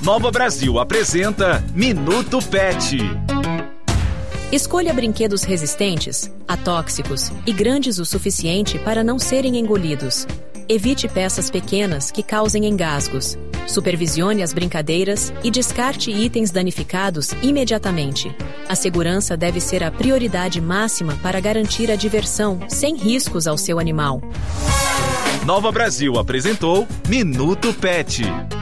Nova Brasil apresenta Minuto Pet. Escolha brinquedos resistentes, atóxicos e grandes o suficiente para não serem engolidos. Evite peças pequenas que causem engasgos. Supervisione as brincadeiras e descarte itens danificados imediatamente. A segurança deve ser a prioridade máxima para garantir a diversão sem riscos ao seu animal. Nova Brasil apresentou Minuto Pet.